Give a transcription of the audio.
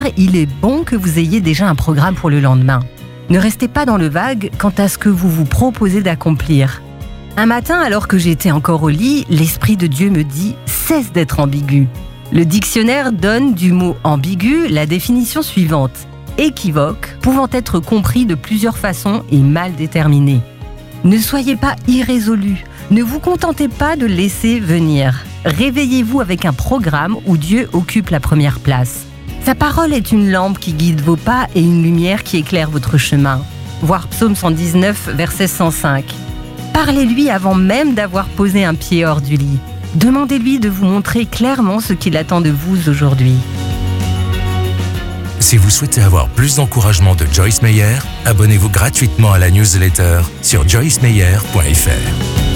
il est bon que vous ayez déjà un programme pour le lendemain. Ne restez pas dans le vague quant à ce que vous vous proposez d'accomplir. Un matin, alors que j'étais encore au lit, l'Esprit de Dieu me dit « cesse d'être ambigu ». Le dictionnaire donne du mot « ambigu » la définition suivante. Équivoque, pouvant être compris de plusieurs façons et mal déterminé. Ne soyez pas irrésolu, ne vous contentez pas de laisser venir. Réveillez-vous avec un programme où Dieu occupe la première place. Sa parole est une lampe qui guide vos pas et une lumière qui éclaire votre chemin. Voir Psaume 119, verset 105. Parlez-lui avant même d'avoir posé un pied hors du lit. Demandez-lui de vous montrer clairement ce qu'il attend de vous aujourd'hui. Si vous souhaitez avoir plus d'encouragement de Joyce Meyer, abonnez-vous gratuitement à la newsletter sur joycemeyer.fr.